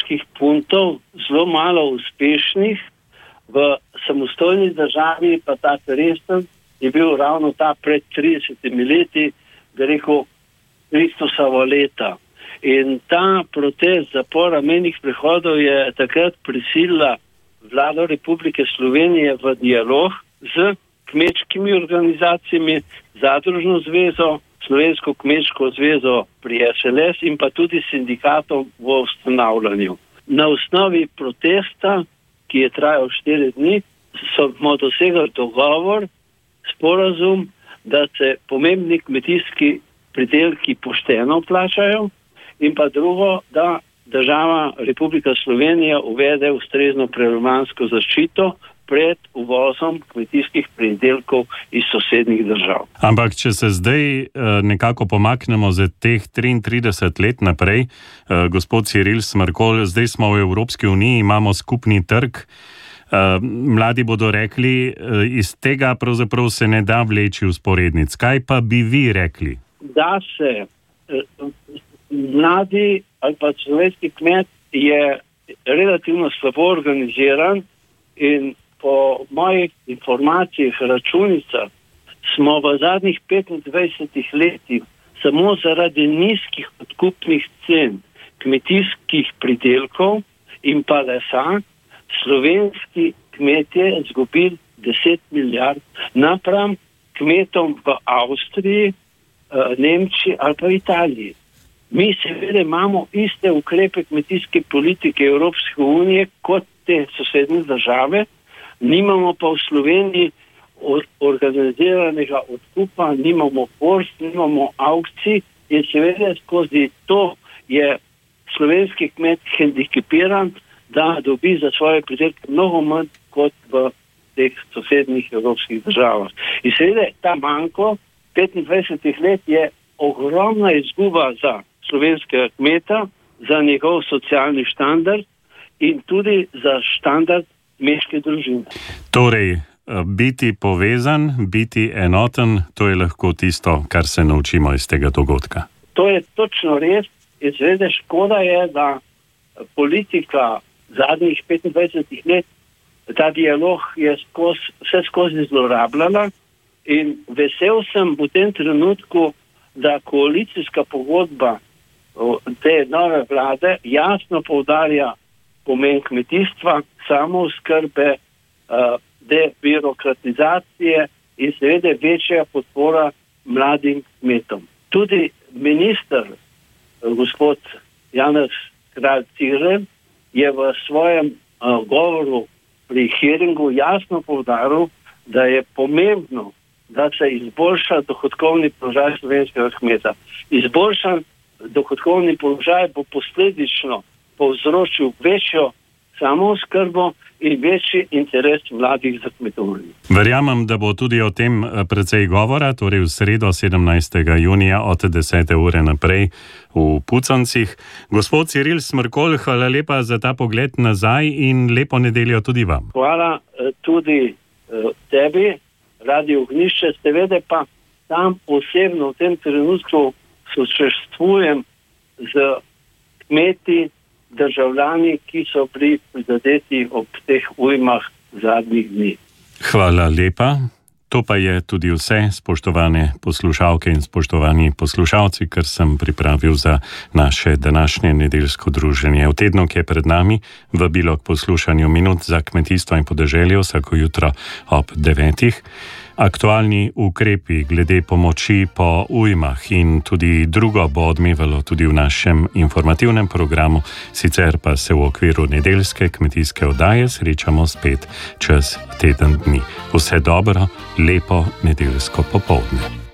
takih puntov, zelo malo uspešnih. V samostojni državi pa ta resen je bil ravno ta pred 30 leti, da rekel, Kristusovo leta. In ta protest zapora mejnih prehodov je takrat prisilila vlado Republike Slovenije v dialog z kmečkimi organizacijami, Zadružno zvezo, Slovensko kmečko zvezo pri SLS in pa tudi sindikatom v ustanavljanju. Na osnovi protesta, ki je trajal 4 dni, smo dosegli dogovor, sporazum, da se pomembni kmetijski pridelki pošteno plačajo in pa drugo, da država Republika Slovenija uvede ustrezno prerombansko zaščito pred uvozom kmetijskih pridelkov iz sosednjih držav. Ampak, če se zdaj nekako pomaknemo za teh 33 let naprej, gospod Ciril Smrkolj, zdaj smo v Evropski uniji, imamo skupni trg, mladi bodo rekli, iz tega pravzaprav se ne da vleči usporednic. Kaj pa bi vi rekli? Da se mladi ali pa slovenski kmet je relativno slabo organiziran in po mojih informacijah, računicah, smo v zadnjih 25 letih samo zaradi nizkih odkupnih cen kmetijskih pridelkov in pa lesa slovenski kmetje izgubili 10 milijard napram kmetom v Avstriji, Nemčiji ali pa Italiji. Mi seveda imamo iste ukrepe kmetijske politike Evropske unije kot te sosednje države, nimamo pa v Sloveniji organiziranega odkupa, nimamo borz, nimamo aukcij in seveda skozi to je slovenski kmet hendikepiran, da dobi za svoje pridelke mnogo manj kot v teh sosednjih evropskih državah. In seveda ta manko 25 let je ogromna izguba za slovenskega kmeta, za njegov socialni standard in tudi za standard kmečke družine. Torej, biti povezan, biti enoten, to je lahko tisto, kar se naučimo iz tega dogodka. To je točno res. In seveda škoda je, da politika zadnjih 25 let ta dialog je vse skozi zlorabljala in vesel sem v tem trenutku, da koalicijska pogodba te nove vlade jasno poudarja pomen kmetijstva, samooskrbe, debirokratizacije in seveda večja podpora mladim kmetom. Tudi minister, gospod Janez Kralj Cirer, je v svojem govoru pri hearingu jasno poudaril, da je pomembno, da se izboljša dohodkovni položaj slovenskega kmeta. Izboljšan dohodkovni položaj bo posledično povzročil večjo samooskrbo in večji interes mladih za kmetovanje. Verjamem, da bo tudi o tem precej govora, torej v sredo 17. junija od 10. ure naprej v Pucancih. Gospod Ciril Smrkolj, hvala lepa za ta pogled nazaj in lepo nedeljo tudi vam. Hvala tudi tebi, Radio Ognjišče, seveda pa tam posebno v tem trenutku sočustvujem z kmeti, državljani, ki so bili prizadeti ob teh ujmah zadnjih dni. Hvala lepa. To pa je tudi vse, spoštovane poslušalke in spoštovani poslušalci, kar sem pripravil za naše današnje nedeljsko druženje. V tednu, ki je pred nami, vabilo k poslušanju Minut za kmetijstvo in podeželje vsako jutro ob 9. Aktualni ukrepi glede pomoči po ujmah in tudi drugo bo odmevalo tudi v našem informativnem programu, sicer pa se v okviru nedeljske kmetijske oddaje srečamo spet čez teden dni. Vse dobro, lepo nedeljsko popoldne.